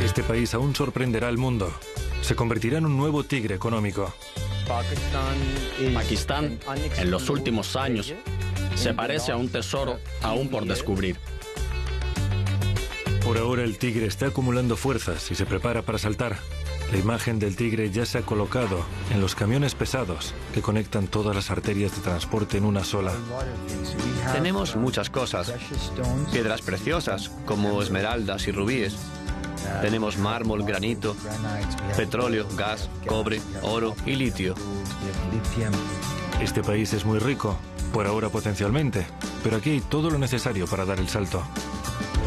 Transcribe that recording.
Este país aún sorprenderá al mundo. Se convertirá en un nuevo tigre económico. Pakistán, en los últimos años, se parece a un tesoro aún por descubrir. Por ahora el tigre está acumulando fuerzas y se prepara para saltar. La imagen del tigre ya se ha colocado en los camiones pesados que conectan todas las arterias de transporte en una sola. Tenemos muchas cosas. Piedras preciosas, como esmeraldas y rubíes. Tenemos mármol, granito, petróleo, gas, cobre, oro y litio. Este país es muy rico, por ahora potencialmente, pero aquí hay todo lo necesario para dar el salto.